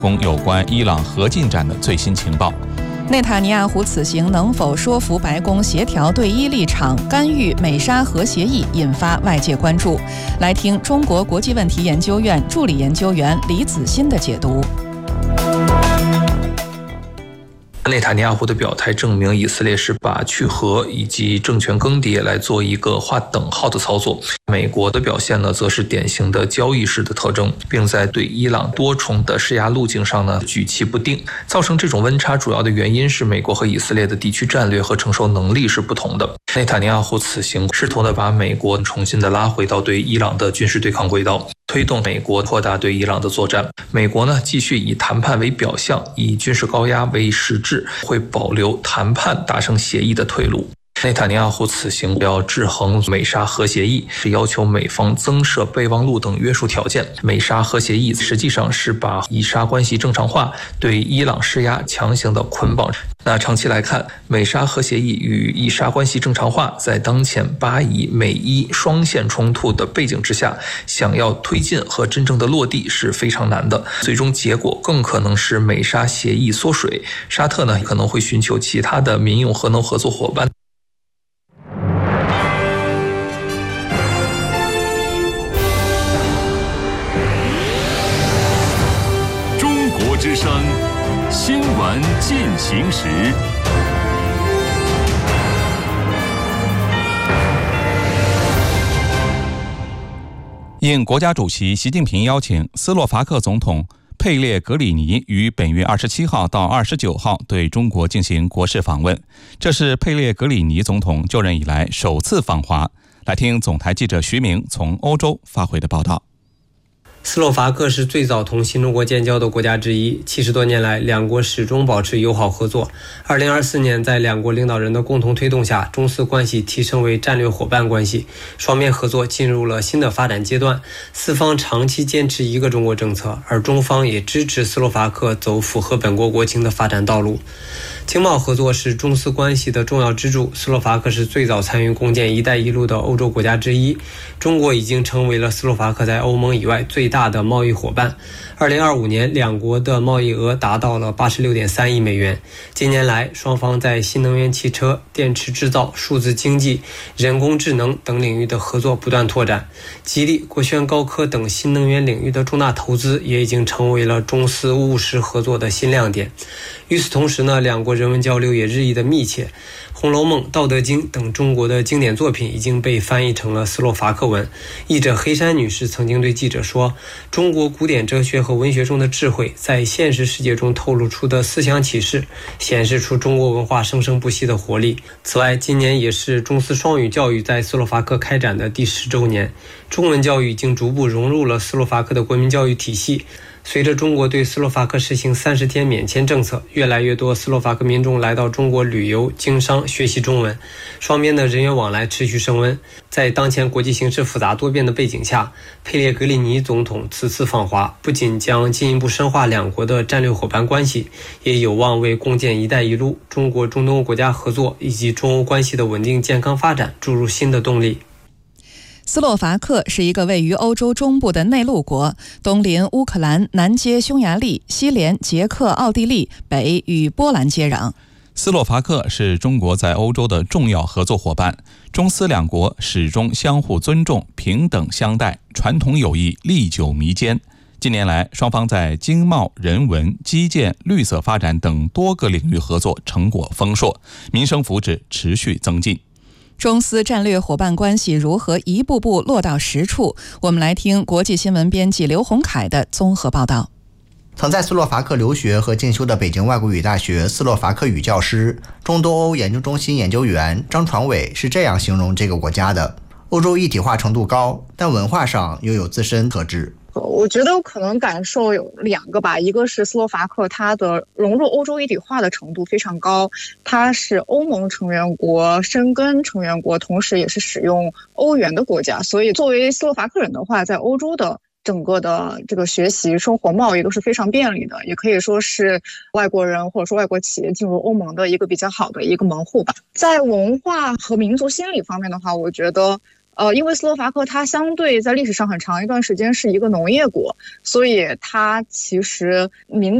供有关伊朗核进展的最新情报。 内塔尼亚胡此行能否说服白宫协调对伊立场，干预美沙核协议，引发外界关注。来听中国国际问题研究院助理研究员李子欣的解读。 内塔尼亚胡的表态证明，以色列是把去核以及政权更迭来做一个划等号的操作。美国的表现呢，则是典型的交易式的特征，并在对伊朗多重的施压路径上呢举棋不定。造成这种温差主要的原因是美国和以色列的地区战略和承受能力是不同的。内塔尼亚胡此行试图呢把美国重新的拉回到对伊朗的军事对抗轨道，推动美国扩大对伊朗的作战。美国呢继续以谈判为表象，以军事高压为实质，会保留谈判达成协议的退路。内塔尼亚胡此行要制衡美沙核协议，是要求美方增设备忘录等约束条件。美沙核协议实际上是把以沙关系正常化对伊朗施压强行的捆绑。那长期来看，美沙核协议与以沙关系正常化在当前巴以美伊双线冲突的背景之下，想要推进和真正的落地是非常难的。最终结果更可能是美沙协议缩水，沙特呢可能会寻求其他的民用核能合作伙伴。 之声新闻进行时。 应国家主席习近平邀请，斯洛伐克总统佩列格里尼于本月27号到29号对中国进行国事访问，这是佩列格里尼总统就任以来首次访华。来听总台记者徐明从欧洲发回的报道。 斯洛伐克是最早同新中国建交的国家之一，70多年来，两国始终保持友好合作。2024年，在两国领导人的共同推动下，中斯关系提升为战略伙伴关系，双边合作进入了新的发展阶段。四方长期坚持一个中国政策，而中方也支持斯洛伐克走符合本国国情的发展道路。经贸合作是中斯关系的重要支柱，斯洛伐克是最早参与共建“一带一路”的欧洲国家之一。中国已经成为了斯洛伐克在欧盟以外最大的贸易伙伴。2025年，两国的贸易额达到了86.3亿美元。近年来，双方在新能源汽车、电池制造、数字经济、人工智能等领域的合作不断拓展。吉利、国轩高科等新能源领域的重大投资也已经成为了中斯务实合作的新亮点。与此同时呢，两国人文交流也日益的密切。《红楼梦》《道德经》等中国的经典作品已经被翻译成了斯洛伐克文。译者黑山女士曾经对记者说，中国古典哲学和文学中的智慧在现实世界中透露出的思想启示，显示出中国文化生生不息的活力。此外，今年也是中斯双语教育在斯洛伐克开展的第10周年，中文教育已经逐步融入了斯洛伐克的国民教育体系。随着中国对斯洛伐克实行30天免签政策，越来越多斯洛伐克民众来到中国旅游、经商、学习中文，双边的人员往来持续升温。在当前国际形势复杂多变的背景下，佩列格里尼总统此次访华，不仅将进一步深化两国的战略伙伴关系，也有望为共建“一带一路”、中国中东欧国家合作以及中欧关系的稳定健康发展注入新的动力。 斯洛伐克是一个位于欧洲中部的内陆国，东临乌克兰，南接匈牙利，西连捷克、奥地利，北与波兰接壤。 斯洛伐克是中国在欧洲的重要合作伙伴，中斯两国始终相互尊重、平等相待，传统友谊历久弥坚。近年来，双方在经贸、人文、基建、绿色发展等多个领域合作成果丰硕，民生福祉持续增进。 中斯战略伙伴关系如何一步步落到实处？我们来听国际新闻编辑刘洪凯的综合报道。 曾在斯洛伐克留学和进修的北京外国语大学斯洛伐克语教师、中东欧研究中心研究员张传伟是这样形容这个国家的：欧洲一体化程度高，但文化上又有自身特质。 我觉得可能感受有2个吧，一个是斯洛伐克它的融入欧洲一体化的程度非常高，它是欧盟成员国、申根成员国，同时也是使用欧元的国家，所以作为斯洛伐克人的话，在欧洲的整个的这个学习、生活、贸易都是非常便利的，也可以说是外国人或者说外国企业进入欧盟的一个比较好的一个门户吧。在文化和民族心理方面的话，我觉得因为斯洛伐克它相对在历史上很长一段时间是一个农业国，所以它其实民